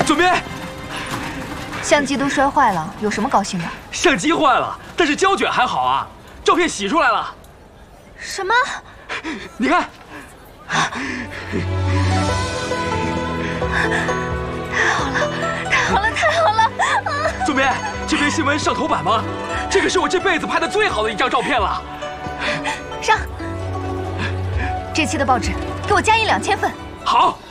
总编， 相机都摔坏了，有什么高兴的？ 相机坏了，但是胶卷还好啊，照片洗出来了。 什么？ 你看。 太好了，太好了，太好了！ 总编，这篇新闻上头版吗？这个是我这辈子拍的最好的一张照片了。 上！这期的报纸给我加印2000份。 好。